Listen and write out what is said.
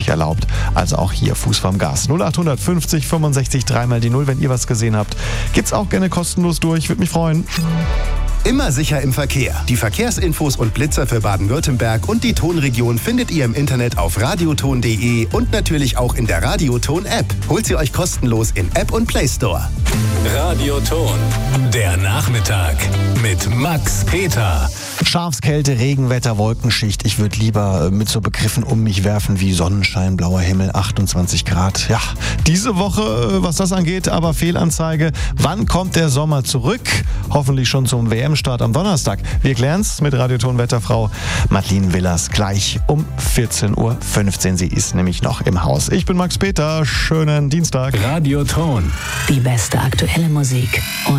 erlaubt. Also auch hier Fuß vom Gas. 0800 50 65 3 die 0. Wenn ihr was gesehen habt, geht's auch gerne kostenlos durch. Würde mich freuen. Immer sicher im Verkehr. Die Verkehrsinfos und Blitzer für Baden-Württemberg und die Tonregion findet ihr im Internet auf radioton.de und natürlich auch in der Radioton-App. Holt sie euch kostenlos in App und Play Store. Radioton, der Nachmittag mit Max Peter. Schafskälte, Regenwetter, Wolkenschicht. Ich würde lieber mit so Begriffen um mich werfen wie Sonnenschein, blauer Himmel, 28 Grad. Ja, diese Woche, was das angeht, aber Fehlanzeige. Wann kommt der Sommer zurück? Hoffentlich schon zum WM-Start am Donnerstag. Wir klären's mit Radioton-Wetterfrau Madeleine Willers gleich um 14:15 Uhr. Sie ist nämlich noch im Haus. Ich bin Max Peter. Schönen Dienstag. Radioton. Die beste aktuelle Musik. Und